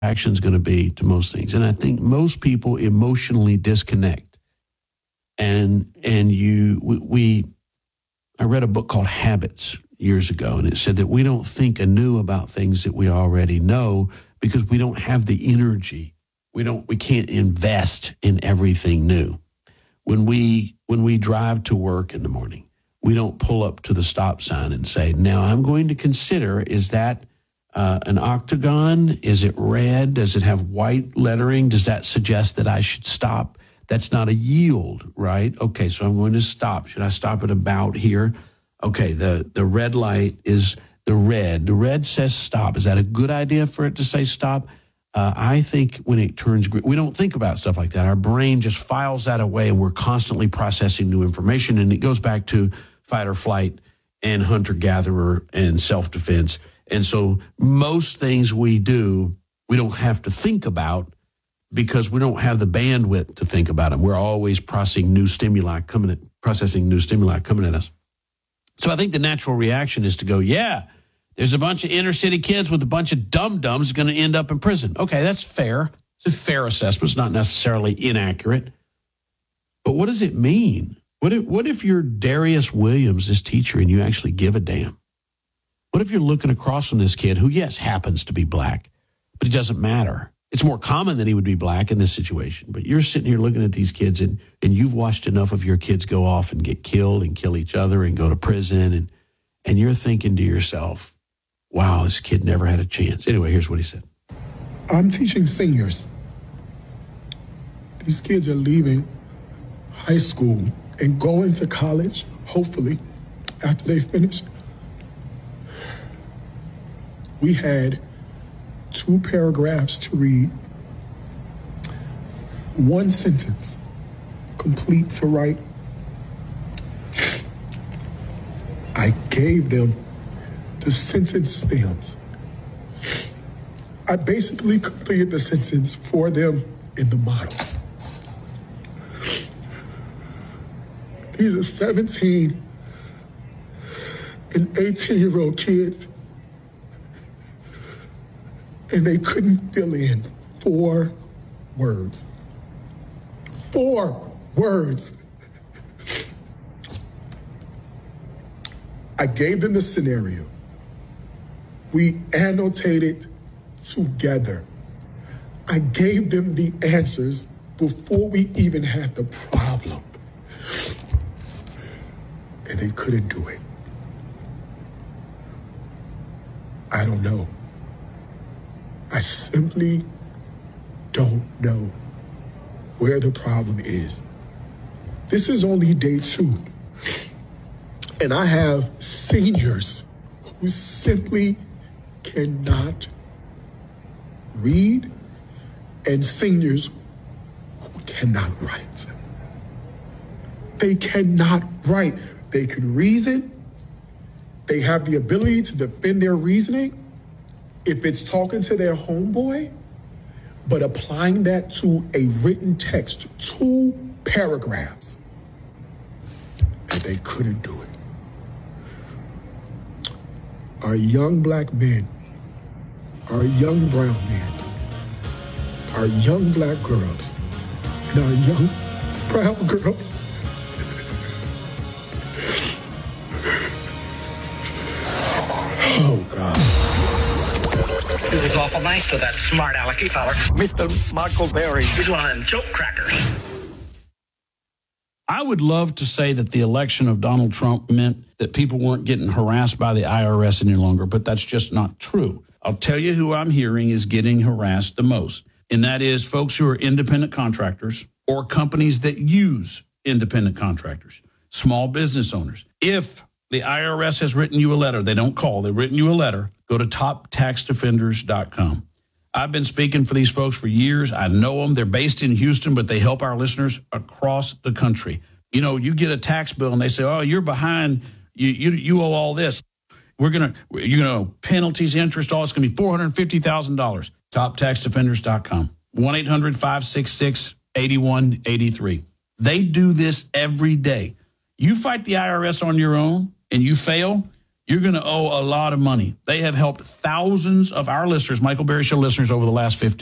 reaction is going to be to most things. And I think most people emotionally disconnect. I read a book called Habits years ago, and it said that we don't think anew about things that we already know because we don't have the energy. We can't invest in everything new. When we drive to work in the morning, we don't pull up to the stop sign and say, now I'm going to consider, is that an octagon? Is it red? Does it have white lettering? Does that suggest that I should stop? That's not a yield, right? Okay, so I'm going to stop. Should I stop at about here? Okay, the red light is the red. The red says stop. Is that a good idea for it to say stop? I think when it turns green, we don't think about stuff like that. Our brain just files that away, and we're constantly processing new information, and it goes back to fight or flight and hunter-gatherer and self-defense. And so most things we do, we don't have to think about because we don't have the bandwidth to think about them. We're always processing new stimuli coming at us. So I think the natural reaction is to go, yeah, there's a bunch of inner city kids with a bunch of dum-dums going to end up in prison. Okay, that's fair. It's a fair assessment. It's not necessarily inaccurate. But what does it mean? What if you're Darius Williams, this teacher, and you actually give a damn? What if you're looking across from this kid who, yes, happens to be black, but it doesn't matter? It's more common that he would be black in this situation. But you're sitting here looking at these kids, and you've watched enough of your kids go off and get killed and kill each other and go to prison, and you're thinking to yourself, wow, this kid never had a chance. Anyway, here's what he said. I'm teaching seniors. These kids are leaving high school and going to college, hopefully, after they finish. We had 2 paragraphs to read, 1 sentence, complete to write. I gave them the sentence stems. I basically completed the sentence for them in the model. These are 17 and 18-year-old kids, and they couldn't fill in 4 words. 4 words. I gave them the scenario. We annotated together. I gave them the answers before we even had the problem. And they couldn't do it. I don't know. I simply don't know where the problem is. This is only day 2. And I have seniors who simply cannot read and seniors who cannot write. They cannot write. They can reason. They have the ability to defend their reasoning if it's talking to their homeboy, but applying that to a written text, 2 paragraphs, and they couldn't do it. Our young black men, our young brown men, our young black girls, and our young brown girls oh, God. It was awful nice to that smart alecky feller. Mr. Michael Berry. He's one of them joke crackers. I would love to say that the election of Donald Trump meant that people weren't getting harassed by the IRS any longer, but that's just not true. I'll tell you who I'm hearing is getting harassed the most, and that is folks who are independent contractors or companies that use independent contractors, small business owners. If the IRS has written you a letter, they don't call, they've written you a letter, go to toptaxdefenders.com. I've been speaking for these folks for years. I know them. They're based in Houston, but they help our listeners across the country. You know, you get a tax bill and they say, oh, you're behind. You owe all this. Penalties, interest, all it's going to be $450,000. Toptaxdefenders.com. 1-800-566-8183. They do this every day. You fight the IRS on your own and you fail, you're going to owe a lot of money. They have helped thousands of our listeners, Michael Berry Show listeners, over the last 50